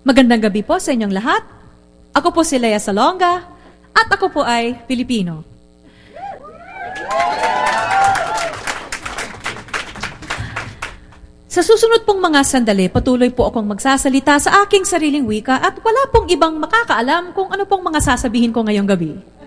Magandang gabi po sa inyong lahat. Ako po si Lea Salonga at ako po ay Pilipino. Sa susunod pong mga sandali, patuloy po akong magsasalita sa aking sariling wika at wala pong ibang makakaalam kung ano pong mga sasabihin ko ngayong gabi.